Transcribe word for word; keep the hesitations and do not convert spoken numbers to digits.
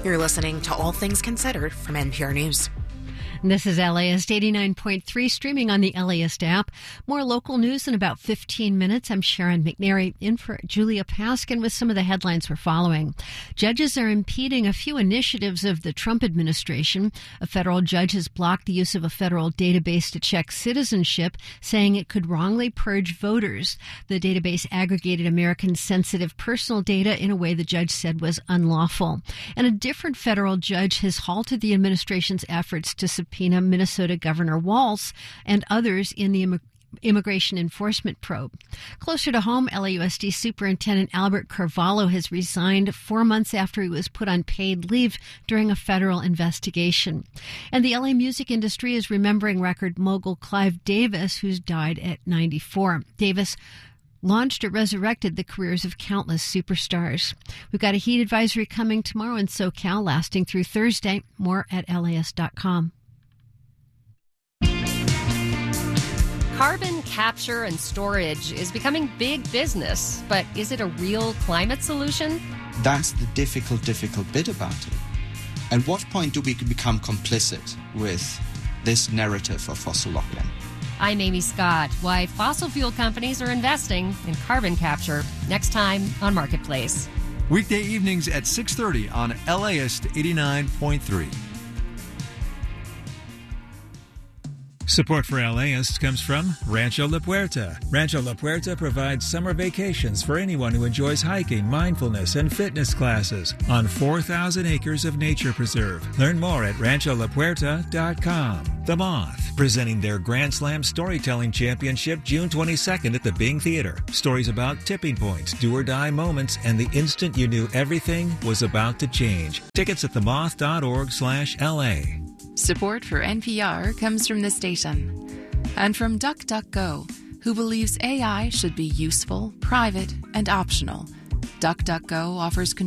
You're listening to All Things Considered from N P R News. This is L A ist eighty-nine point three, streaming on the L A ist app. More local news in about fifteen minutes. I'm Sharon McNary, in for Julia Paskin with some of the headlines we're following. Judges are impeding a few initiatives of the Trump administration. A federal judge has blocked the use of a federal database to check citizenship, saying it could wrongly purge voters. The database aggregated Americans' sensitive personal data in a way the judge said was unlawful. And a different federal judge has halted the administration's efforts to subpoena Minnesota Governor Walz and others in the immigration Immigration enforcement probe. Closer to home, L A U S D Superintendent Albert Carvalho has resigned four months after he was put on paid leave during a federal investigation. And the L A music industry is remembering record mogul Clive Davis, who's died at ninety-four. Davis launched or resurrected the careers of countless superstars. We've got a heat advisory coming tomorrow in SoCal, lasting through Thursday. More at L A S dot com. Carbon capture and storage is becoming big business, but is it a real climate solution? That's the difficult, difficult bit about it. At what point do we become complicit with this narrative of fossil lock-in? I'm Amy Scott. Why fossil fuel companies are investing in carbon capture. Next time on Marketplace. Weekday evenings at six thirty on L A ist eighty-nine point three. Support for L A ist comes from Rancho La Puerta. Rancho La Puerta provides summer vacations for anyone who enjoys hiking, mindfulness, and fitness classes on four thousand acres of nature preserve. Learn more at rancho la puerta dot com. The Moth, presenting their Grand Slam Storytelling Championship June twenty-second at the Bing Theater. Stories about tipping points, do-or-die moments, and the instant you knew everything was about to change. Tickets at the moth dot org slash L A. Support for N P R comes from the station and from DuckDuckGo, who believes A I should be useful, private, and optional. DuckDuckGo offers